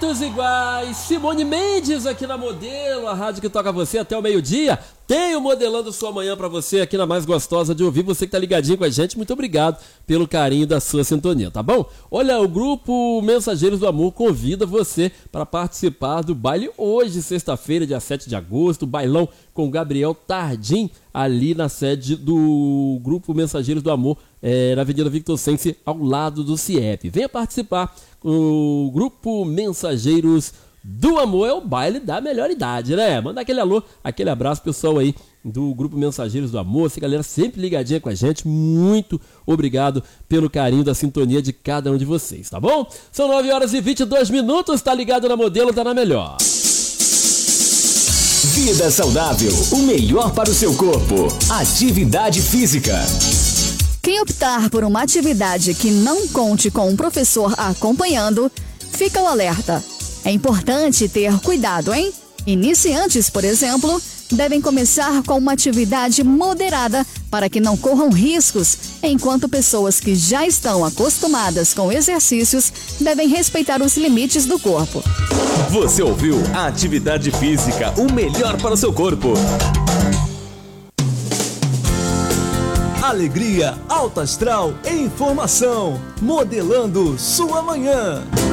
Muitos iguais. Simone Mendes aqui na Modelo, a rádio que toca você até o meio-dia. Tem o Modelando Sua Manhã pra você aqui na mais gostosa de ouvir. Você que tá ligadinho com a gente, muito obrigado pelo carinho da sua sintonia, tá bom? Olha, o grupo Mensageiros do Amor convida você para participar do baile hoje, sexta-feira, dia 7 de agosto, bailão com Gabriel Tardim, ali na sede do grupo Mensageiros do Amor, na Avenida Victor Sense, ao lado do CIEP. Venha participar. O grupo Mensageiros do Amor é o baile da melhor idade, né? Manda aquele alô, aquele abraço, pessoal aí do grupo Mensageiros do Amor, essa galera sempre ligadinha com a gente. Muito obrigado pelo carinho da sintonia de cada um de vocês, tá bom? São 9h22, tá ligado na Modelo, tá na melhor. Vida saudável, o melhor para o seu corpo. Atividade física. Quem optar por uma atividade que não conte com um professor acompanhando, fica o alerta. É importante ter cuidado, hein? Iniciantes, por exemplo, devem começar com uma atividade moderada para que não corram riscos, enquanto pessoas que já estão acostumadas com exercícios devem respeitar os limites do corpo. Você ouviu a Atividade Física, o melhor para o seu corpo. Alegria, alto astral e informação. Modelando sua manhã.